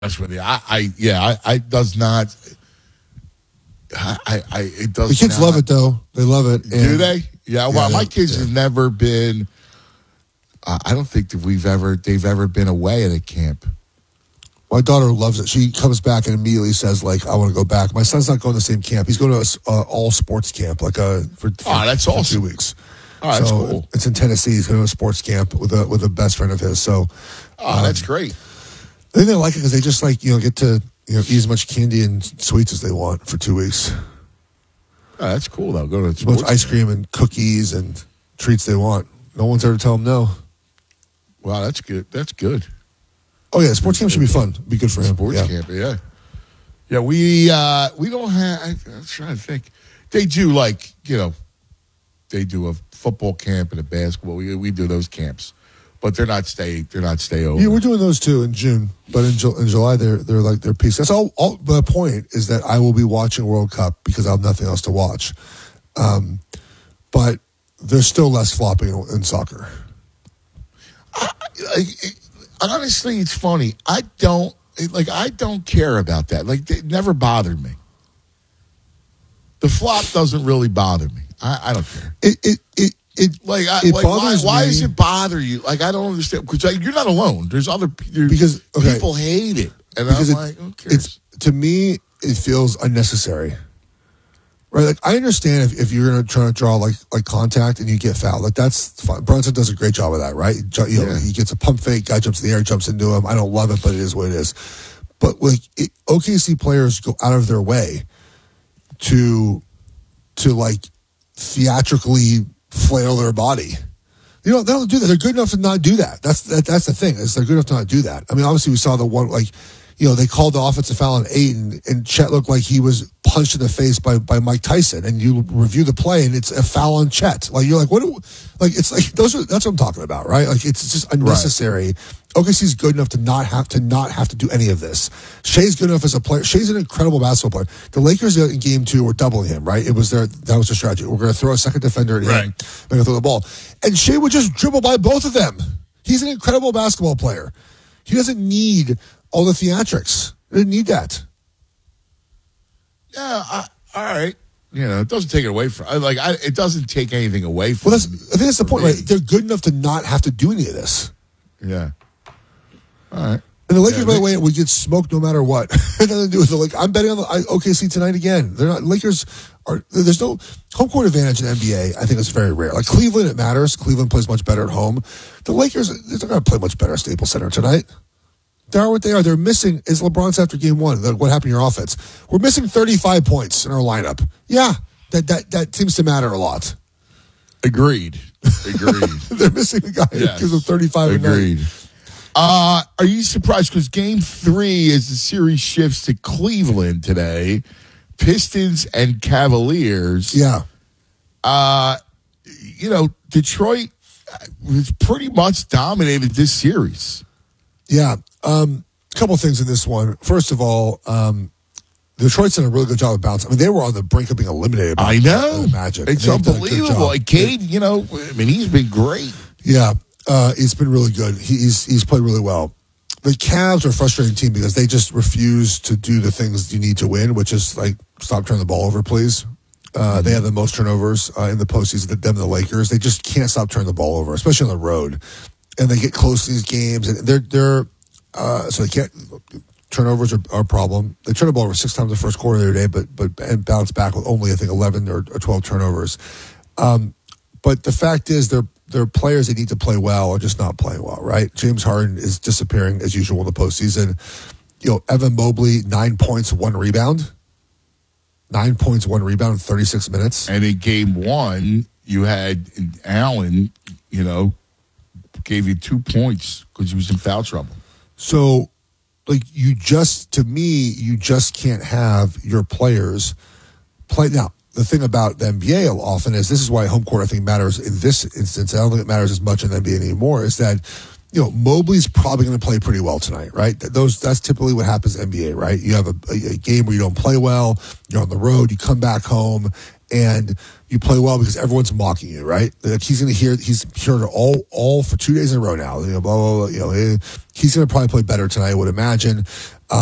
honest with you. I does not. It does. The kids love it though. They love it. Do they? Yeah. Well, my kids have never been. I don't think that they've ever been away at a camp. My daughter loves it. She comes back and immediately says, like, I want to go back. My son's not going to the same camp. He's going to an all sports camp, for that's awesome. 2 weeks. Oh, that's cool. It's in Tennessee. He's going to a sports camp with a best friend of his. So, that's great. I think they like it because they just get to eat as much candy and sweets as they want for 2 weeks. Oh, that's cool though. Go to as much ice cream and cookies and treats they want. No one's ever tell them no. Wow, that's good. That's good. Oh yeah, sports camp should be fun. Be good for him. Sports camp, yeah. Yeah, we don't have. I'm trying to think. They do they do a football camp and a basketball. We do those camps, but they're not stay over. Yeah, we're doing those too in June, but in July they're peace. That's all. The point is that I will be watching World Cup because I have nothing else to watch. But there's still less flopping in soccer. Honestly, it's funny. I don't care about that. It never bothered me. The flop doesn't really bother me. I don't care. Why does it bother you? I don't understand because you're not alone. There's other people hate it, and I'm like, who cares? To me, it feels unnecessary. Right, I understand if you're going to try to draw like contact and you get fouled, that's fine. Brunson does a great job of that, right? He gets a pump fake, guy jumps in the air, jumps into him. I don't love it, but it is what it is. But OKC players go out of their way to theatrically flail their body. They don't do that. They're good enough to not do that. That's the thing. They're good enough to not do that. I mean, obviously we saw the one they called the offensive foul on 8, and Chet looked like he was punched in the face by Mike Tyson. And you review the play, and it's a foul on Chet. You're like, that's what I'm talking about, right? It's just unnecessary. Right. OKC's good enough to not have to do any of this. Shea's good enough as a player. Shea's an incredible basketball player. The Lakers in Game 2 were doubling him, right? That was their strategy. We're going to throw a second defender at him. We're going to throw the ball, and Shea would just dribble by both of them. He's an incredible basketball player. He doesn't need all the theatrics. They didn't need that. Yeah, all right. It doesn't take it away from. It doesn't take anything away from. Well, I think that's the point, right? They're good enough to not have to do any of this. Yeah. All right. And the Lakers, by the way, would get smoked no matter what. It doesn't do with the I'm betting on the OKC tonight again. They're not. Lakers are. There's no home court advantage in the NBA. I think it's very rare. Cleveland, it matters. Cleveland plays much better at home. The Lakers, they're not going to play much better at Staples Center tonight. They are what they are. They're missing, is LeBron's after Game 1. What happened in your offense? We're missing 35 points in our lineup. Yeah, that seems to matter a lot. Agreed. They're missing a guy who gives them 35. Agreed. Are you surprised? Because Game 3, as the series shifts to Cleveland today, Pistons and Cavaliers. Yeah. Detroit was pretty much dominated this series. Yeah. A couple things in this one. First of all, Detroit's done a really good job of bouncing. I mean, they were on the brink of being eliminated by the Magic. It's unbelievable. Cade, he's been great. Yeah, he's been really good. He's played really well. The Cavs are a frustrating team because they just refuse to do the things you need to win, which is stop turning the ball over, please. They have the most turnovers in the postseason than them and the Lakers. They just can't stop turning the ball over, especially on the road. And they get close to these games, and they're so they can't. Turnovers are a problem. They turned the ball over 6 times in the first quarter the other day, and bounced back with only, I think, 11 or 12 turnovers. But the fact is, they're players that need to play well are just not playing well, right? James Harden is disappearing as usual in the postseason. Evan Mobley, 9 points, 1 rebound. 9 points, 1 rebound in 36 minutes. And in Game 1, you had Allen, gave you 2 points because he was in foul trouble. So, you just can't have your players play. Now, the thing about the NBA often is, this is why home court I think matters in this instance. I don't think it matters as much in the NBA anymore, is that, Mobley's probably going to play pretty well tonight, right? That's typically what happens in the NBA, right? You have a game where you don't play well, you're on the road, you come back home, and you play well because everyone's mocking you, right? He's heard all for 2 days in a row now. Blah, blah, blah, he's going to probably play better tonight, I would imagine.